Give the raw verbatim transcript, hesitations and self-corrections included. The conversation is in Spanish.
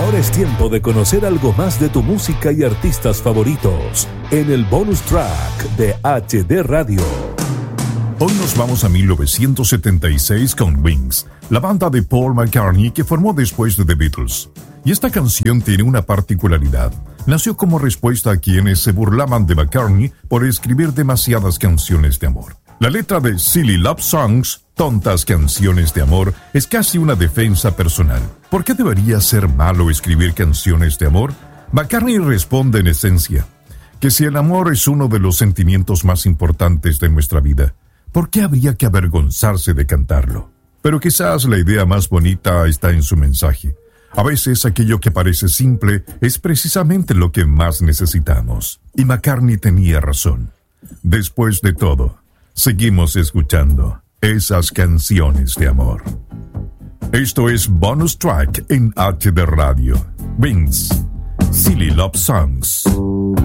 Ahora es tiempo de conocer algo más de tu música y artistas favoritos en el bonus track de H D Radio. Hoy nos vamos a mil novecientos setenta y seis con Wings, la banda de Paul McCartney que formó después de The Beatles. Y esta canción tiene una particularidad. Nació como respuesta a quienes se burlaban de McCartney por escribir demasiadas canciones de amor. La letra de Silly Love Songs, tontas canciones de amor, es casi una defensa personal. ¿Por qué debería ser malo escribir canciones de amor? McCartney responde en esencia que si el amor es uno de los sentimientos más importantes de nuestra vida, ¿por qué habría que avergonzarse de cantarlo? Pero quizás la idea más bonita está en su mensaje. A veces aquello que parece simple es precisamente lo que más necesitamos. Y McCartney tenía razón. Después de todo, seguimos escuchando esas canciones de amor. Esto es Bonus Track en H D Radio. Wings, Silly Love Songs.